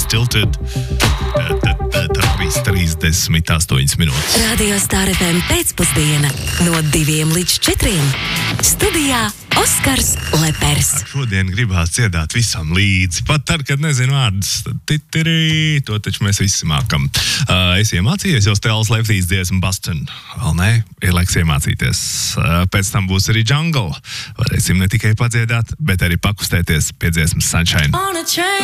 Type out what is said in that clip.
Tilted. 3:38 minūtes. Radio Star FM pēcpusdiena no 2 līdz 4. Studijā Oskars Lepers. Šodien gribās dziedāt visam līdzi. Pat tad, kad nezinu vārdus. Titirī, to taču mēs visi mākam. Es iemācījies jau Stēlas Lefties dziesmu Boston. Vēl ne, ir laiks iemācīties. Pēc tam būs arī Jungle. Varēsim ne tikai padziedāt, bet arī pakustēties pie dziesmas Sunshine.